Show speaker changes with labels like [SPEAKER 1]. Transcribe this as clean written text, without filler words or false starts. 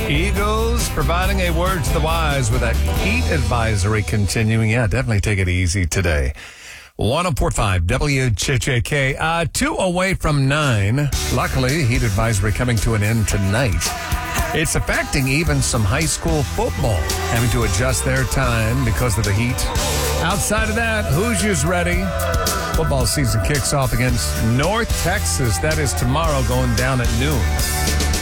[SPEAKER 1] Eagles providing a word to the wise with that heat advisory continuing. Yeah, definitely take it easy today. 104.5 WCHK, 2 away from 9. Luckily, heat advisory coming to an end tonight. It's affecting even some high school football, having to adjust their time because of the heat. Outside of that, Hoosiers ready. Football season kicks off against North Texas. That is tomorrow, going down at noon.